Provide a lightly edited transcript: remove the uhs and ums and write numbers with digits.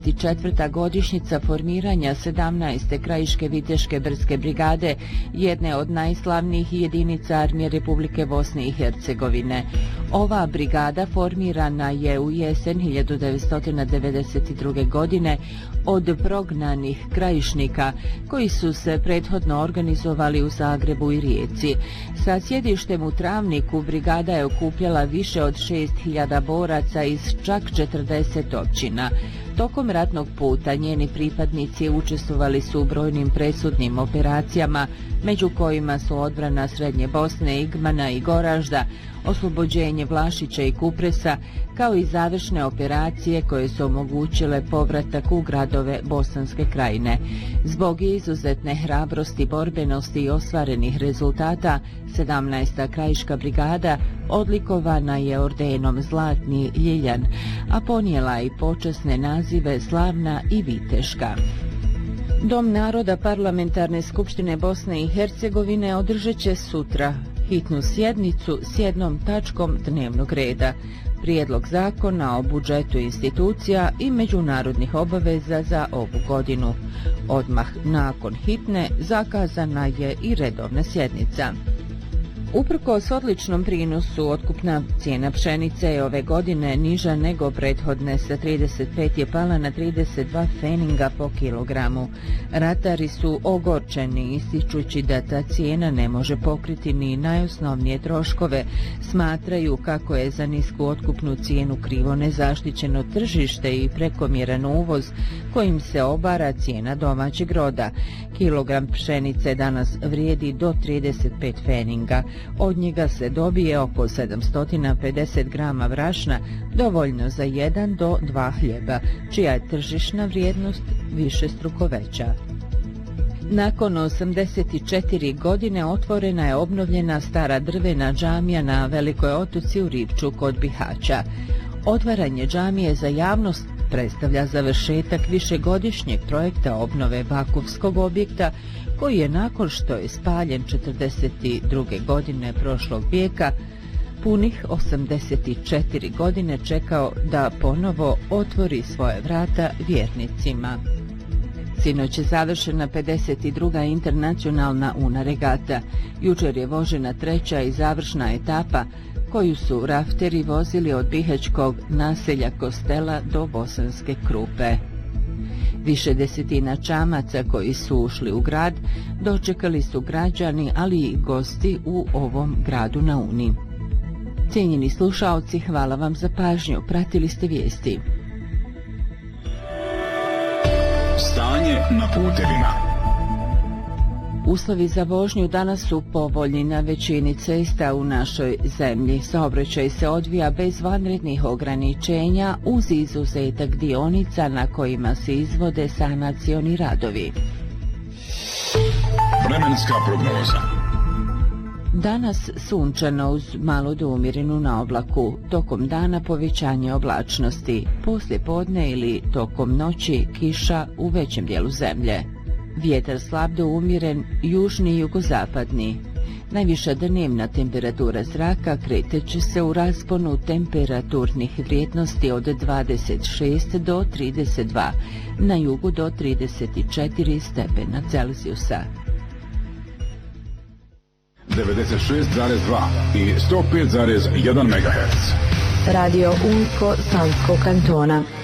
Četvrta godišnjica formiranja 17. krajiške viteške brdske brigade, jedne od najslavnijih jedinica armije Republike Bosne i Hercegovine. Ova brigada formirana je u jesen 1992. godine od prognanih krajišnika koji su se prethodno organizovali u Zagrebu i Rijeci. Sa sjedištem u Travniku brigada je okupljala više od 6000 boraca iz čak 40 općina. Tokom ratnog puta njeni pripadnici učestvovali su u brojnim presudnim operacijama, među kojima su odbrana Srednje Bosne, Igmana i Goražda, oslobođenje Vlašića i Kupresa, kao i završne operacije koje su omogućile povratak u gradove Bosanske krajine. Zbog izuzetne hrabrosti, borbenosti i ostvarenih rezultata, 17. krajiška brigada odlikovana je ordenom Zlatni Ljiljan, a ponijela i počasne nazive Slavna i Viteška. Dom naroda Parlamentarne skupštine Bosne i Hercegovine održat će sutra hitnu sjednicu s jednom tačkom dnevnog reda, prijedlog zakona o budžetu institucija i međunarodnih obaveza za ovu godinu. Odmah nakon hitne zakazana je i redovna sjednica. Uprkos odličnom prinosu, otkupna cijena pšenice je ove godine niža nego prethodne, sa 35 je pala na 32 feninga po kilogramu. Ratari su ogorčeni, ističući da ta cijena ne može pokriti ni najosnovnije troškove. Smatraju kako je za nisku otkupnu cijenu krivo nezaštićeno tržište i prekomjeran uvoz kojim se obara cijena domaćeg roda. Kilogram pšenice danas vrijedi do 35 feninga. Od njega se dobije oko 750 grama brašna, dovoljno za 1 do 2 hljeba, čija je tržišna vrijednost višestruko veća. Nakon 84 godine otvorena je obnovljena stara drvena džamija na Velikoj Otoci u Rivču kod Bihaća. Otvaranje džamije za javnost predstavlja završetak višegodišnjeg projekta obnove Vakufskog objekta, koji je nakon što je spaljen 42. godine prošlog vijeka, punih 84 godine čekao da ponovo otvori svoje vrata vjernicima. Sinoć je završena 52. internacionalna Una regata. Jučer je vožena treća i završna etapa, koju su rafteri vozili od bihaćkog naselja Kostela do Bosanske Krupe. Više desetina čamaca koji su ušli u grad dočekali su građani, ali i gosti u ovom gradu na Uni. Cijenjeni slušaoci, hvala vam za pažnju. Pratili ste vijesti. Stanje na putevima. Uslovi za vožnju danas su povoljni na većini cesta u našoj zemlji. Saobraćaj se odvija bez vanrednih ograničenja uz izuzetak dionica na kojima se izvode sanacioni radovi. Vremenska prognoza. Danas sunčano uz malo do umjerenu na oblaku, tokom dana povećanje oblačnosti, poslije podne ili tokom noći kiša u većem dijelu zemlje. Vjetar slab do umjeren, južni i jugozapadni. Najviša dnevna temperatura zraka kreteće se u rasponu temperaturnih vrijednosti od 26 do 32, na jugu do 34 stepena Celzijusa. 96,2 i 105,1 MHz. Radio Unsko Sanskog kantona.